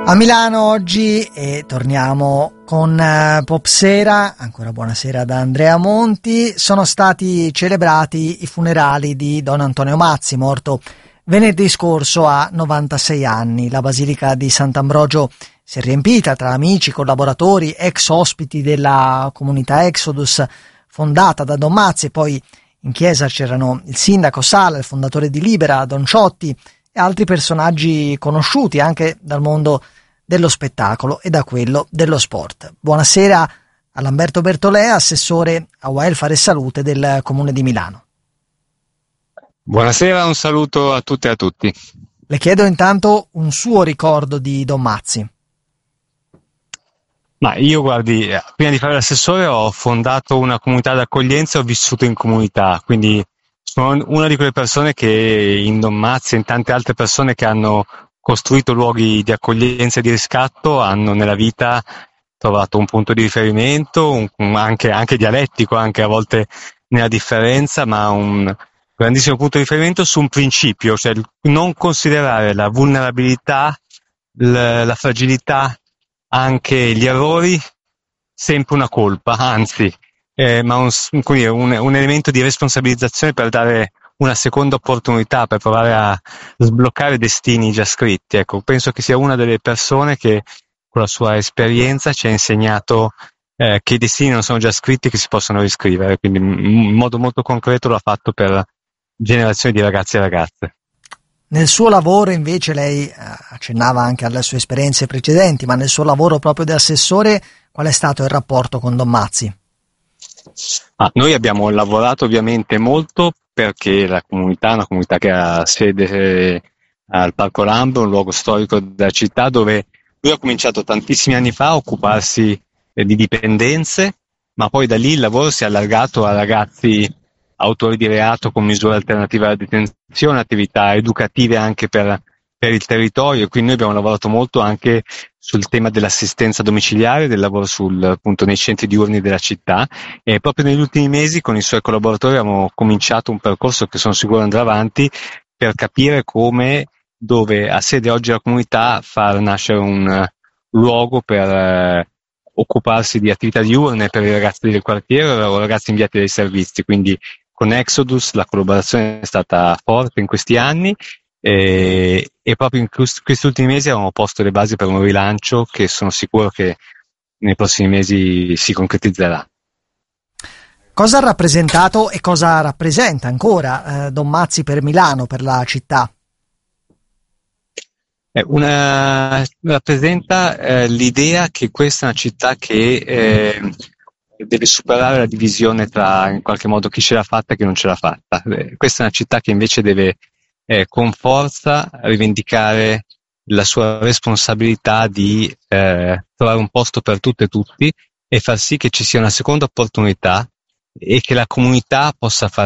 A Milano oggi e torniamo con Popsera, ancora buonasera da Andrea Monti. Sono stati celebrati i funerali di Don Antonio Mazzi, morto venerdì scorso a 96 anni. La Basilica di Sant'Ambrogio si è riempita tra amici, collaboratori, ex ospiti della comunità Exodus fondata da Don Mazzi. Poi in chiesa c'erano il sindaco Sala, il fondatore di Libera, Don Ciotti e altri personaggi conosciuti anche dal mondo dello spettacolo e da quello dello sport. Buonasera a Lamberto Bertolè, assessore a Welfare e Salute del Comune di Milano. Buonasera, un saluto a tutte e a tutti. Le chiedo intanto un suo ricordo di Don Mazzi. Ma io, guardi, prima di fare l'assessore ho fondato una comunità d'accoglienza e ho vissuto in comunità, quindi sono una di quelle persone che in Don Mazzi e in tante altre persone che hanno costruito luoghi di accoglienza e di riscatto hanno nella vita trovato un punto di riferimento, anche dialettico, anche a volte nella differenza, ma un grandissimo punto di riferimento su un principio, cioè non considerare la vulnerabilità, la fragilità, anche gli errori sempre una colpa, anzi, ma un elemento di responsabilizzazione per dare una seconda opportunità, per provare a sbloccare destini già scritti. Ecco, penso che sia una delle persone che con la sua esperienza ci ha insegnato che i destini non sono già scritti, che si possono riscrivere, quindi in modo molto concreto lo ha fatto per generazioni di ragazzi e ragazze. Nel suo lavoro invece, lei accennava anche alle sue esperienze precedenti, ma nel suo lavoro proprio da assessore qual è stato il rapporto con Don Mazzi? Noi abbiamo lavorato ovviamente molto perché la comunità è una comunità che ha sede al Parco Lambro, un luogo storico della città, dove lui ha cominciato tantissimi anni fa a occuparsi di dipendenze, ma poi da lì il lavoro si è allargato a ragazzi autori di reato con misure alternative alla detenzione, attività educative anche per il territorio. Quindi noi abbiamo lavorato molto anche sul tema dell'assistenza domiciliare, del lavoro appunto nei centri diurni della città, e proprio negli ultimi mesi con i suoi collaboratori abbiamo cominciato un percorso che sono sicuro andrà avanti per capire come, dove ha sede oggi la comunità, far nascere un luogo per occuparsi di attività diurne per i ragazzi del quartiere o ragazzi inviati dai servizi. Quindi con Exodus la collaborazione è stata forte in questi anni e proprio in questi ultimi mesi abbiamo posto le basi per un rilancio che sono sicuro che nei prossimi mesi si concretizzerà. Cosa ha rappresentato e cosa rappresenta ancora Don Mazzi per Milano, per la città? Rappresenta l'idea che questa è una città che deve superare la divisione tra in qualche modo chi ce l'ha fatta e chi non ce l'ha fatta. Questa è una città che invece deve con forza rivendicare la sua responsabilità di trovare un posto per tutte e tutti e far sì che ci sia una seconda opportunità e che la comunità possa far